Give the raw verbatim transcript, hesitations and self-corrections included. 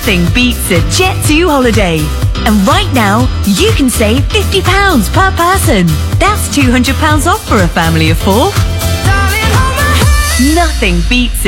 Nothing beats a Jet two holiday. And right now, you can save fifty pounds per person. That's two hundred pounds off for a family of four. Nothing beats it.